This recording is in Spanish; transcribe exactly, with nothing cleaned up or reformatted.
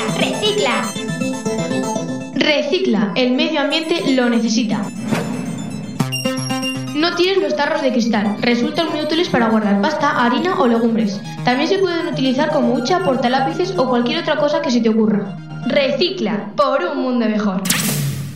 recicla. Recicla, el medio ambiente lo necesita. No tires los tarros de cristal, resultan muy útiles para guardar pasta, harina o legumbres. También se pueden utilizar como hucha, portalápices o cualquier otra cosa que se te ocurra. Recicla, por un mundo mejor.